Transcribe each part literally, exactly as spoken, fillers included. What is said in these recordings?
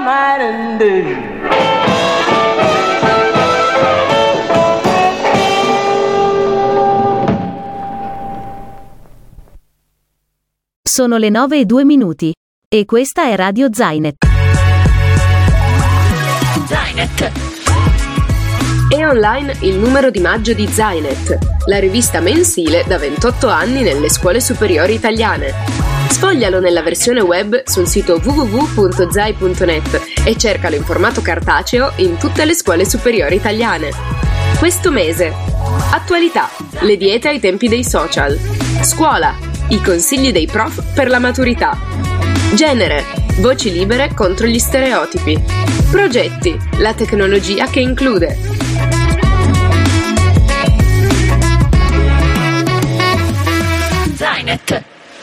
might undo. Sono le nove e due minuti. E questa è Radio Zainet. Zainet. È online il numero di maggio di Zainet, la rivista mensile da ventotto anni nelle scuole superiori italiane. Sfoglialo nella versione web sul sito w w w punto zai punto net e cercalo in formato cartaceo in tutte le scuole superiori italiane. Questo mese: attualità, le diete ai tempi dei social, scuola, i consigli dei prof per la maturità, genere, voci libere contro gli stereotipi, progetti, la tecnologia che include. Zainet.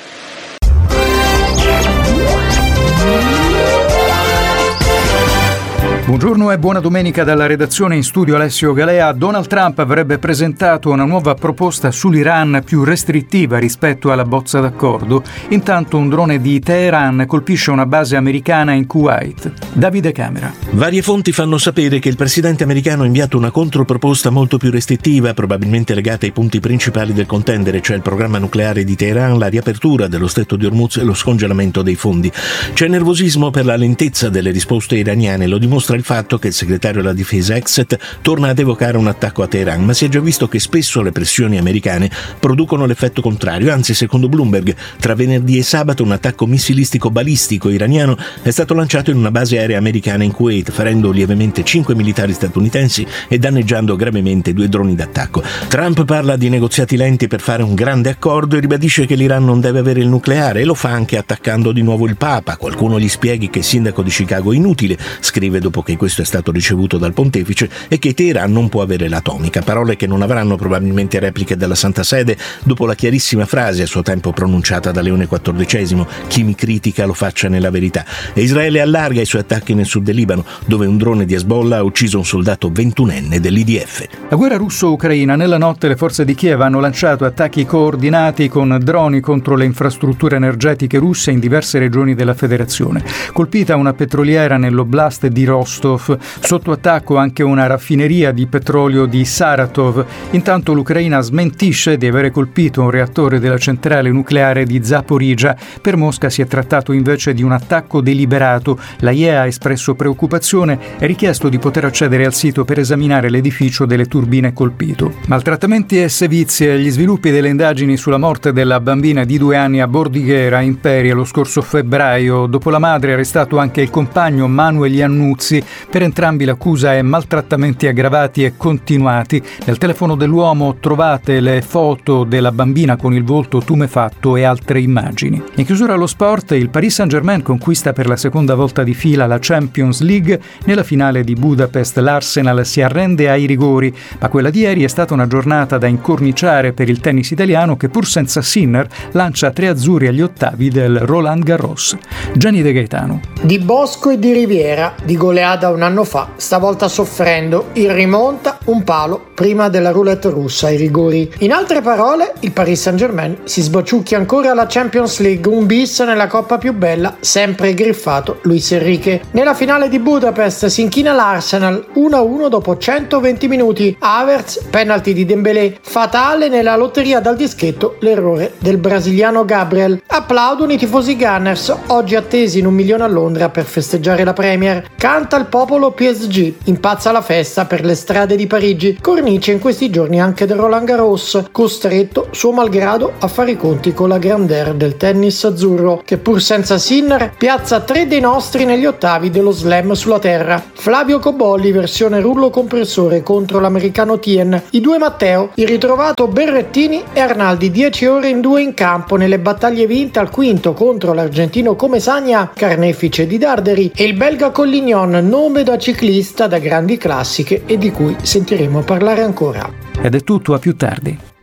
Buongiorno e buona domenica dalla redazione. In studio Alessio Galea. Donald Trump avrebbe presentato una nuova proposta sull'Iran più restrittiva rispetto alla bozza d'accordo. Intanto un drone di Teheran colpisce una base americana in Kuwait. Davide Camera. Varie fonti fanno sapere che il presidente americano ha inviato una controproposta molto più restrittiva, probabilmente legata ai punti principali del contendere, cioè il programma nucleare di Teheran, la riapertura dello stretto di Hormuz e lo scongelamento dei fondi. C'è nervosismo per la lentezza delle risposte iraniane, lo dimostra il fatto che il segretario della difesa Exet torna ad evocare un attacco a Teheran, ma si è già visto che spesso le pressioni americane producono l'effetto contrario. Anzi, secondo Bloomberg, tra venerdì e sabato un attacco missilistico balistico iraniano è stato lanciato in una base aerea americana in Kuwait, ferendo lievemente cinque militari statunitensi e danneggiando gravemente due droni d'attacco. Trump parla di negoziati lenti per fare un grande accordo e ribadisce che l'Iran non deve avere il nucleare, e lo fa anche attaccando di nuovo il Papa. Qualcuno gli spieghi che il sindaco di Chicago è inutile, scrive dopo che questo è stato ricevuto dal pontefice, e che Teheran non può avere l'atomica, parole che non avranno probabilmente repliche dalla Santa Sede dopo la chiarissima frase a suo tempo pronunciata da Leone quattordicesimo: chi mi critica lo faccia nella verità. E Israele allarga i suoi attacchi nel sud del Libano, dove un drone di Hezbollah ha ucciso un soldato ventunenne dell'I D F. La guerra russo-ucraina. Nella notte le forze di Kiev hanno lanciato attacchi coordinati con droni contro le infrastrutture energetiche russe in diverse regioni della federazione. Colpita una petroliera nell'oblast di Rostov, sotto attacco anche una raffineria di petrolio di Saratov. Intanto l'Ucraina smentisce di avere colpito un reattore della centrale nucleare di Zaporizhzhia. Per Mosca si è trattato invece di un attacco deliberato. La I E A ha espresso preoccupazione e richiesto di poter accedere al sito per esaminare l'edificio delle turbine colpito. Maltrattamenti e sevizie. Gli sviluppi delle indagini sulla morte della bambina di due anni a Bordighera, Imperia, lo scorso febbraio. Dopo la madre è arrestato anche il compagno Manuel Iannuzzi. Per entrambi l'accusa è maltrattamenti aggravati e continuati. Nel telefono dell'uomo trovate le foto della bambina con il volto tumefatto e altre immagini. In chiusura allo sport, il Paris Saint-Germain conquista per la seconda volta di fila la Champions League. Nella finale di Budapest l'Arsenal si arrende ai rigori, ma quella di ieri è stata una giornata da incorniciare per il tennis italiano, che pur senza Sinner lancia tre azzurri agli ottavi del Roland Garros. Gianni De Gaetano. Di Bosco e di Riviera, di goleada un anno fa, stavolta soffrendo, il rimonta un palo prima della roulette russa ai rigori. In altre parole, il Paris Saint-Germain si sbocciucchia ancora alla Champions League, un bis nella coppa più bella, sempre griffato Luis Enrique. Nella finale di Budapest si inchina l'Arsenal uno a uno dopo centoventi minuti. Havertz, penalty di Dembélé, fatale nella lotteria dal dischetto l'errore del brasiliano Gabriel. Applaudono i tifosi Gunners, oggi attesi in un milione a Londra per festeggiare la Premier. Canta il popolo P S G, impazza la festa per le strade di Parigi, cornice in questi giorni anche del Roland Garros, costretto suo malgrado a fare i conti con la grandeur del tennis azzurro, che pur senza Sinner piazza tre dei nostri negli ottavi dello slam sulla terra. Flavio Cobolli versione rullo compressore contro l'americano Tien, i due Matteo, il ritrovato Berrettini e Arnaldi dieci ore in due in campo nelle battaglie vinte al quinto contro l'argentino Comesagna, carnefice di Darderi, e il belga Collignon, nome da ciclista da grandi classiche e di cui sentiremo parlare ancora. Ed è tutto, a più tardi.